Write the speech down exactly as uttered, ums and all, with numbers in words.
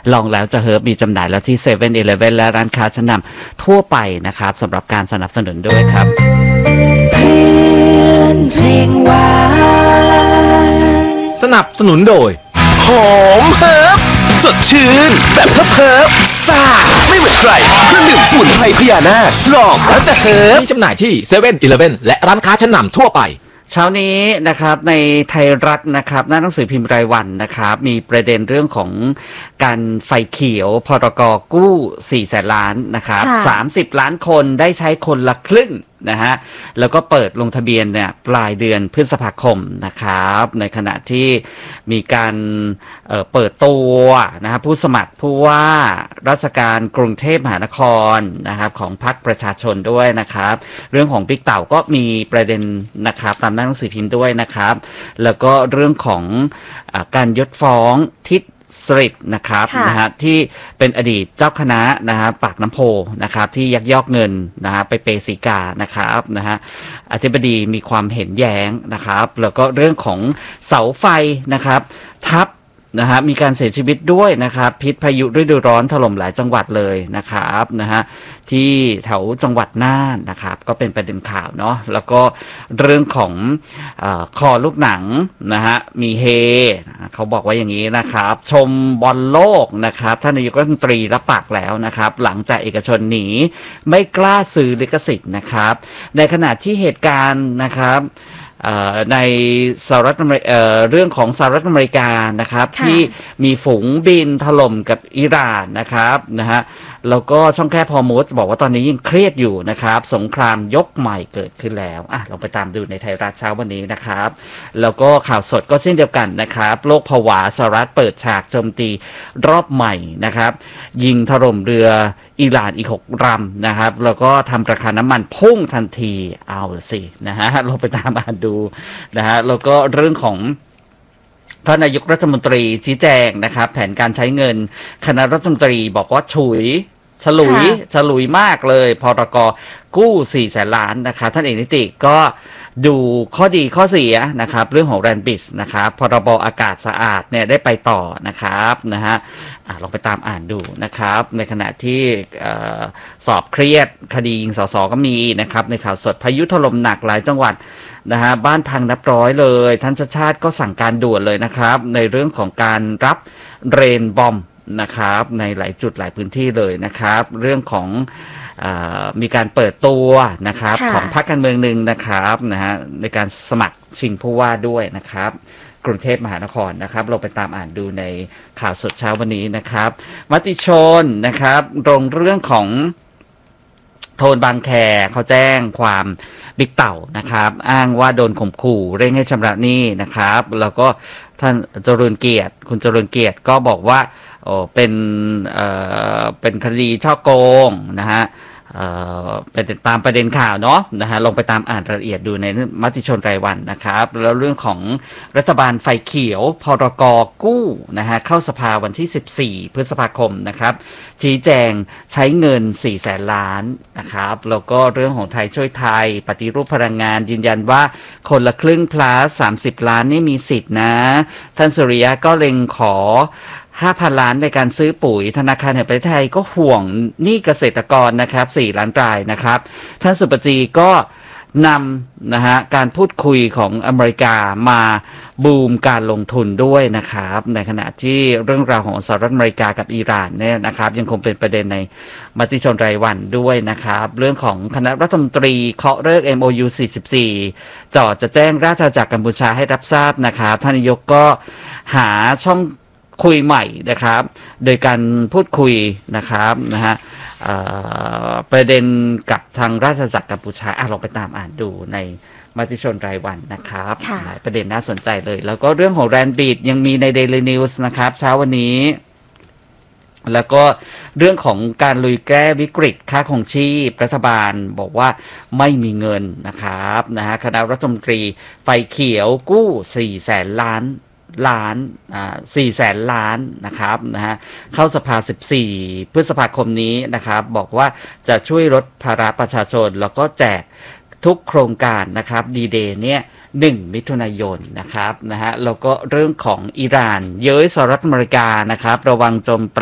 ลองแล้วจะเฮิร์บมีจำหน่ายแล้วที่เซเว่นอีเลฟเว่นและร้านค้าชั้นนำทั่วไปนะครับสำหรับการสนับสนุนด้วยครับเพื่อนเพลงหวานสนับสนุนโดยหอมเฮิร์บสดชื่นแบบเฮิร์บเฮิร์บซ่าไม่เหมือนใครเครื่องดื่มสมุนไพรพญานาคลองแล้วจะเฮิร์บมีจำหน่ายที่เซเว่นอีเลฟเว่นและร้านค้าชั้นนำทั่วไปเช้านี้นะครับในไทยรัฐนะครับหน้าหนังสือพิมพ์รายวันนะครับมีประเด็นเรื่องของการไฟเขียวพรกกู้สี่แสนล้านนะครับสามสิบล้านคนได้ใช้คนละครึ่งนะฮะแล้วก็เปิดลงทะเบียนเนี่ยปลายเดือนพฤษภาคมนะครับในขณะที่มีการเอ่อเปิดตัวนะครับผู้สมัครผู้ว่าราชการกรุงเทพมหานครนะครับของพรรคประชาชนด้วยนะครับเรื่องของบิ๊กเต่าก็มีประเด็นนะครับตามหน้าหนังสือพิมพ์ด้วยนะครับแล้วก็เรื่องของอ่าการยกฟ้องทิศสฤษดิ์นะครับนะฮะที่เป็นอดีตเจ้าคณะนะฮะปากน้ำโพนะครับที่ยักยอกเงินนะฮะไปเปสีกานะครับนะฮะอธิบดีมีความเห็นแย้งนะครับแล้วก็เรื่องของเสาไฟนะครับทับนะฮะมีการเสียชีวิตด้วยนะครับพิษพายุฤดูร้อนถล่มหลายจังหวัดเลยนะครับนะฮะที่แถวจังหวัดน่านนะครับก็เป็นประเด็นข่าวเนาะแล้วก็เรื่องของเอ่อคอลูกหนังนะฮะมีเฮเขาบอกว่าอย่างนี้นะครับชมบอลโลกนะครับท่านนายกรัฐมนตรีรับปากแล้วนะครับหลังจากเอกชนหนีไม่กล้าซื้อลิขสิทธิ์นะครับในขณะที่เหตุการณ์นะครับในสหรัฐอเมริกาเรื่องของสหรัฐอเมริกานะครับที่มีฝูงบินถล่มกับอิหร่านนะครับนะฮะแล้วก็ช่องแคบฮอร์มุซบอกว่าตอนนี้ยังเครียดอยู่นะครับสงครามยกใหม่เกิดขึ้นแล้วอ่ะลองไปตามดูในไทยรัฐเช้าวันนี้นะครับแล้วก็ข่าวสดก็เช่นเดียวกันนะครับโลกผวาสหรัฐเปิดฉากโจมตีรอบใหม่นะครับยิงถล่มเรืออิหร่านอีกหกลำนะครับแล้วก็ทำราคาน้ำมันพุ่งทันทีเอาสินะฮะเราไปตามอ่านดูนะฮะแล้วก็เรื่องของท่านนายกรัฐมนตรีชี้แจงนะครับแผนการใช้เงินคณะรัฐมนตรีบอกว่าฉุยฉลุยฉลุยมากเลยพรกกู้สี่แสนล้านนะครับท่านเอกนิติก็ดูข้อดีข้อเสียนะครับเรื่องของแรนบิสนะครับพรบอากาศสะอาดเนี่ยได้ไปต่อนะครับนะฮะลองไปตามอ่านดูนะครับในขณะที่สอบเครียดคดียิงสสก็มีนะครับในข่าวสดพายุถล่มหนักหลายจังหวัดนะฮะบ้านพังนับร้อยเลยท่านชาติชาติก็สั่งการด่วนเลยนะครับในเรื่องของการรับเรนบอมนะครับในหลายจุดหลายพื้นที่เลยนะครับเรื่องของเอ่อมีการเปิดตัวนะครับของพรรคการเมืองหนึ่งนะครับนะฮะในการสมัครชิงผู้ว่าด้วยนะครับกรุงเทพมหานครนะครับเราไปตามอ่านดูในข่าวสดเช้าวันนี้นะครับมติชนนะครับลงเรื่องของโทนบางแคเขาแจ้งความบิ๊กเต่านะครับอ้างว่าโดนข่มขู่เร่งให้ชำระหนี้นะครับแล้วก็ท่านจรุนเกียรติคุณจรุนเกียรติก็บอกว่าโอ้เป็นเอ่อเป็นคดีช่อโกงนะฮะเอ่อเป็นตามประเด็นข่าวเนาะนะฮะลงไปตามอ่านรายละเอียดดูในมติชนรายวันนะครับแล้วเรื่องของรัฐบาลไฟเขียวพรกกู้นะฮะเข้าสภาวันที่สิบสี่พฤษภาคมนะครับชี้แจงใช้เงินสี่แสนล้านนะครับแล้วก็เรื่องของไทยช่วยไทยปฏิรูปพลังงานยืนยันว่าคนละครึ่ง plus สามสิบล้านนี่มีสิทธินะท่านสุริยะก็เล็งขอห้าพันล้านในการซื้อปุ๋ยธนาคารแห่งประเทศไทยก็ห่วงหนี้เกษตรกรนะครับสี่ล้านรายนะครับท่านสุปจีก็นำนะฮะการพูดคุยของอเมริกามาบูมการลงทุนด้วยนะครับในขณะที่เรื่องราวของสหรัฐอเมริกากับอิหร่านเนี่ยนะครับยังคงเป็นประเด็นในมติชนรายวันด้วยนะครับเรื่องของคณะรัฐมนตรีเคาะเลิก เอ็ม โอ ยู สี่สิบสี่จอดจะแจ้งราชอาณาจักรกัมพูชาให้รับทราบนะครับท่านนายกก็หาช่องคุยใหม่นะครับโดยการพูดคุยนะครับนะฮะประเด็นกับทางราชอาณาจักรกัมพูชาอ่ะลองไปตามอ่านดูในมติชนรายวันนะครับหลายประเด็นน่าสนใจเลยแล้วก็เรื่องของแรนบีดยังมีใน Daily News นะครับเช้าวันนี้แล้วก็เรื่องของการลุยแก้วิกฤตค่าครองชีพรัฐบาลบอกว่าไม่มีเงินนะครับนะฮะคณะรัฐมนตรีไฟเขียวกู้สี่แสนล้านล้านอ่าสี่แสนล้านนะครับนะฮะเข้าสภาสิบสี่พฤษภาคมนี้นะครับบอกว่าจะช่วยลดภาระประชาชนแล้วก็แจกทุกโครงการนะครับดีเดย์เนี่ยหนึ่งมิถุนายนนะครับนะฮะแล้วก็เรื่องของอิหร่านเย้ยสหรัฐอเมริกานะครับระวังโจม